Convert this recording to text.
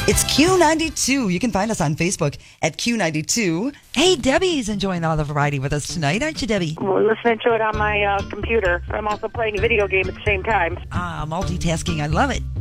It's Q92. You can find us on Facebook at Q92. Hey, Debbie's enjoying all the variety with us tonight, aren't you, Debbie? Well, listening to it on my computer. I'm also playing a video game at the same time. Multitasking. I love it.